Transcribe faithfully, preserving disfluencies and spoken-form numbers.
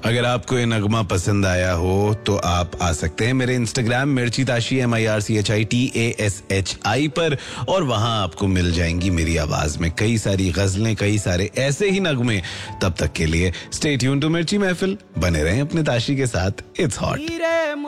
अगर आपको ये नगमा पसंद आया हो तो आप आ सकते हैं मेरे इंस्टाग्राम मिर्ची Tashi M I R C H I T A S H I पर, और वहां आपको मिल जाएंगी मेरी आवाज में कई सारी गजलें, कई सारे ऐसे ही नगमे। तब तक के लिए स्टे ट्यून टू मिर्ची महफिल, बने रहें अपने ताशी के साथ। It's hot.